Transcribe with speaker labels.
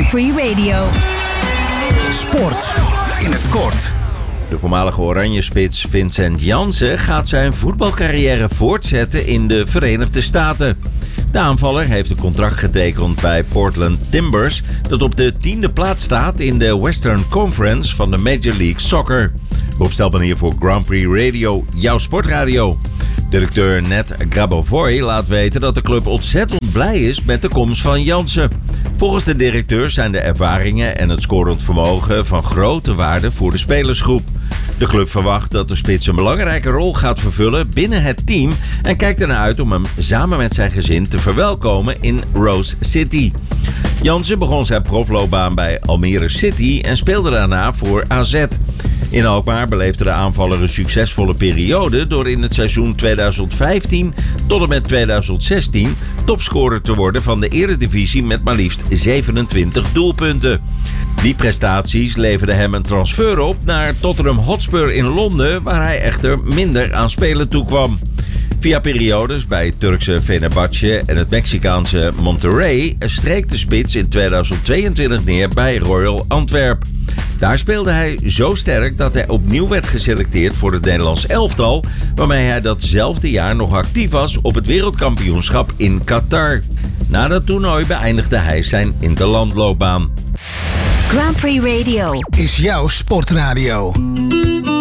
Speaker 1: Grand Prix Radio.
Speaker 2: Sport in het kort.
Speaker 3: De voormalige Oranje-spits Vincent Janssen gaat zijn voetbalcarrière voortzetten in de Verenigde Staten. De aanvaller heeft een contract getekend bij Portland Timbers, dat op de 10e plaats staat in de Western Conference van de Major League Soccer. Rob Stelman hier voor Grand Prix Radio, jouw sportradio. Directeur Ned Grabavoy laat weten dat de club ontzettend blij is met de komst van Janssen. Volgens de directeur zijn de ervaringen en het scorend vermogen van grote waarde voor de spelersgroep. De club verwacht dat de spits een belangrijke rol gaat vervullen binnen het team en kijkt ernaar uit om hem samen met zijn gezin te verwelkomen in Rose City. Janssen begon zijn profloopbaan bij Almere City en speelde daarna voor AZ. In Alkmaar beleefde de aanvaller een succesvolle periode door in het seizoen 2015 tot en met 2016 topscorer te worden van de Eredivisie met maar liefst 27 doelpunten. Die prestaties leverden hem een transfer op naar Tottenham Hotspur in Londen, waar hij echter minder aan spelen toekwam. Via periodes bij het Turkse Fenerbahce en het Mexicaanse Monterrey streek de spits in 2022 neer bij Royal Antwerp. Daar speelde hij zo sterk dat hij opnieuw werd geselecteerd voor het Nederlands elftal, waarmee hij datzelfde jaar nog actief was op het wereldkampioenschap in Qatar. Na dat toernooi beëindigde hij zijn interlandloopbaan.
Speaker 1: Grand Prix Radio
Speaker 2: Is jouw sportradio.